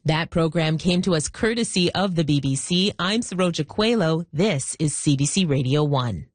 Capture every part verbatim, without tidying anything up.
That program came to us courtesy of the B B C. I'm Saroja Coelho. This is C B C Radio one.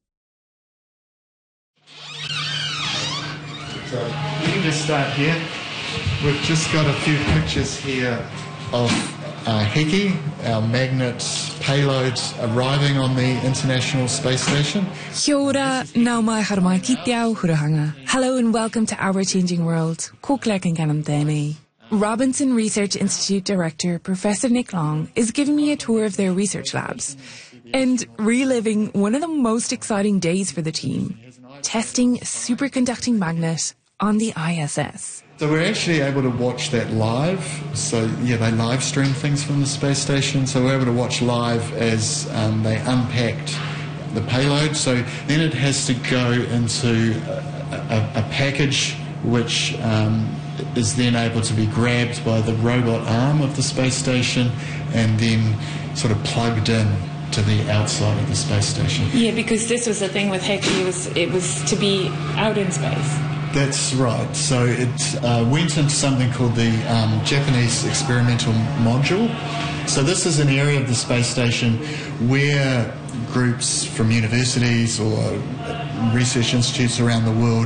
So we can just start here. We've just got a few pictures here of uh, Heki, our magnet payload arriving on the International Space Station. Kia ora, nau mai haramai ki te ao hurahanga. Hello and welcome to Our Changing World. Ko Clark and Ganam Dene. Robinson Research Institute Director Professor Nick Long is giving me a tour of their research labs and reliving one of the most exciting days for the team, testing a superconducting magnet on the I S S. So we're actually able to watch that live. So yeah, they live stream things from the space station. So we're able to watch live as um, they unpacked the payload. So then it has to go into a, a, a package which um, is then able to be grabbed by the robot arm of the space station and then sort of plugged in to the outside of the space station. Yeah, because this was the thing with Heki, it was, it was to be out in space. That's right. So it uh, went into something called the um, Japanese Experimental Module. So this is an area of the space station where groups from universities or research institutes around the world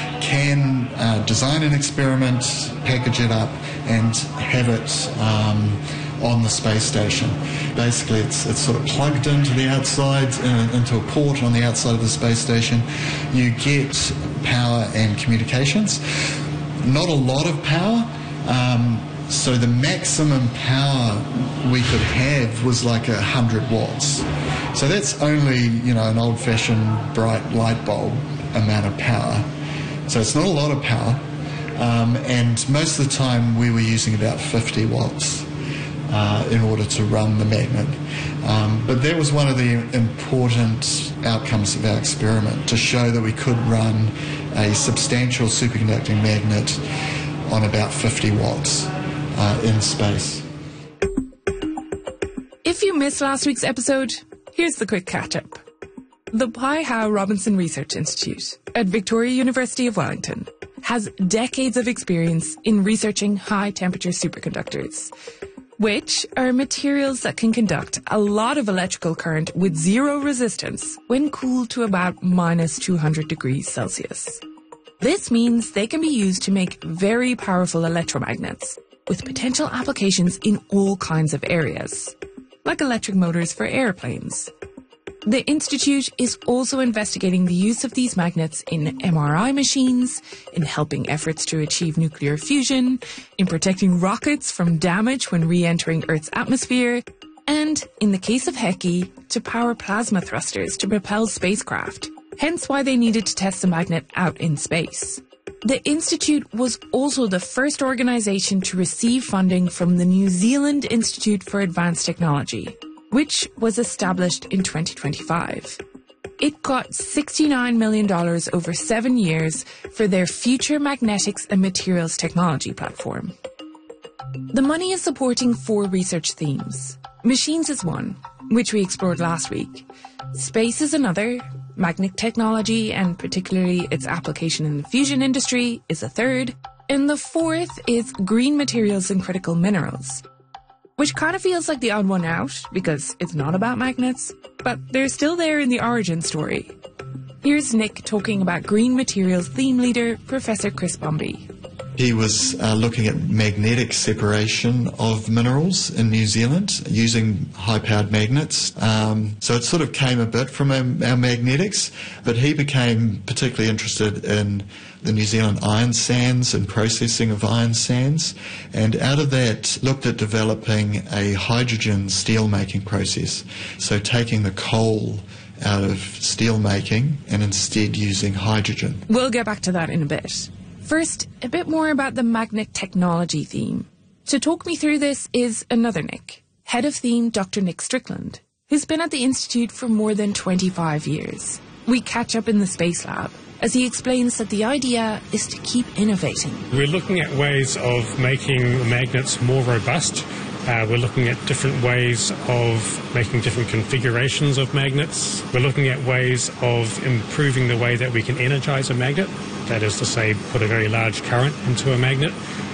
can uh, design an experiment, package it up, and have it um, on the space station. Basically, it's, it's sort of plugged into the outside, uh, into a port on the outside of the space station. You get power and communications. Not a lot of power. Um, so the maximum power we could have was like a hundred watts. So that's only, you know, an old-fashioned bright light bulb amount of power. So it's not a lot of power. Um, and most of the time we were using about fifty watts. Uh, in order to run the magnet. Um, but that was one of the important outcomes of our experiment, to show that we could run a substantial superconducting magnet on about fifty watts uh, in space. If you missed last week's episode, here's the quick catch-up. The Pi Hao Robinson Research Institute at Victoria University of Wellington has decades of experience in researching high-temperature superconductors, which are materials that can conduct a lot of electrical current with zero resistance when cooled to about minus two hundred degrees Celsius. This means they can be used to make very powerful electromagnets, with potential applications in all kinds of areas, like electric motors for airplanes. The Institute is also investigating the use of these magnets in M R I machines, in helping efforts to achieve nuclear fusion, in protecting rockets from damage when re-entering Earth's atmosphere, and, in the case of Heki, to power plasma thrusters to propel spacecraft, hence why they needed to test the magnet out in space. The Institute was also the first organisation to receive funding from the New Zealand Institute for Advanced Technology, which was established in twenty twenty-five. It got sixty-nine million dollars over seven years for their Future Magnetics and Materials Technology platform. The money is supporting four research themes. Machines is one, which we explored last week. Space is another. Magnet technology, and particularly its application in the fusion industry, is a third. And the fourth is green materials and critical minerals, which kind of feels like the odd one out because it's not about magnets, but they're still there in the origin story. Here's Nick talking about green materials theme leader, Professor Chris Bomby. He was uh, looking at magnetic separation of minerals in New Zealand using high-powered magnets. Um, so it sort of came a bit from our, our magnetics, but he became particularly interested in the New Zealand iron sands and processing of iron sands, and out of that looked at developing a hydrogen steel making process. So taking the coal out of steel making and instead using hydrogen. We'll get back to that in a bit. First, a bit more about the magnet technology theme. To talk me through this is another Nick, head of theme Doctor Nick Strickland, who's been at the Institute for more than twenty-five years. We catch up in the Space Lab as he explains that the idea is to keep innovating. We're looking at ways of making magnets more robust. Uh, we're looking at different ways of making different configurations of magnets. We're looking at ways of improving the way that we can energize a magnet. That is to say, put a very large current into a magnet.